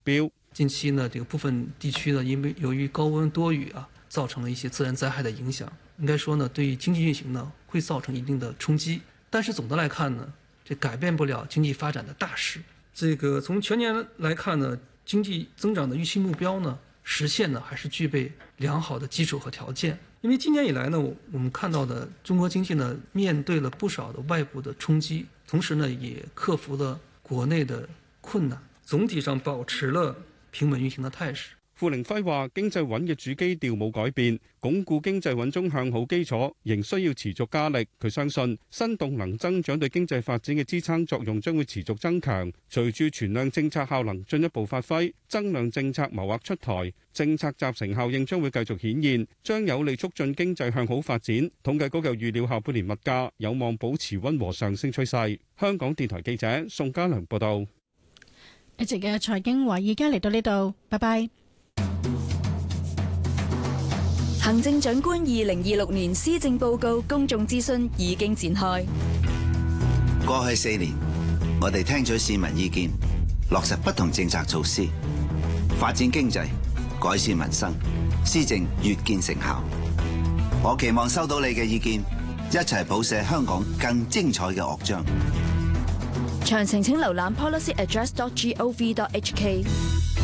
標。 近期呢，這個部分地區呢，因為由於高溫多雨啊，造成了一些自然災害的影響，應該說呢，對於經濟運行呢，會造成一定的衝擊。但是總的來看呢，這改變不了經濟發展的大勢。這個從全年來看呢，經濟增長的預期目標呢，實現呢還是具備良好的基礎和條件。因為今年以來呢，我們看到的中國經濟呢，面對了不少的外部的衝擊，同時呢，也克服了國內的困難，總體上保持了平穩運行的態勢。 傅凌輝話：經濟穩嘅主基調冇改變，鞏固經濟穩中向好基礎仍需要持續加力。佢相信新動能增長對經濟發展嘅支撐作用將會持續增強。隨住存量政策效能進一步發揮，增量政策謀劃出台，政策集成效應將會繼續顯現，將有利促進經濟向好發展。統計局又預料下半年物價有望保持溫和上升趨勢。香港電台記者宋家良報道。 一直嘅財經華爾街嚟到呢度，拜拜。 行政長官2026年施政報告公眾諮詢已經展開。 過去4年，我哋聽取市民意見，落實不同政策措施，發展經濟，改善民生，施政越見成效。我期望收到你嘅意見，一齊譜寫香港更精彩嘅樂章。 詳情請瀏覽 policyaddress.gov.hk。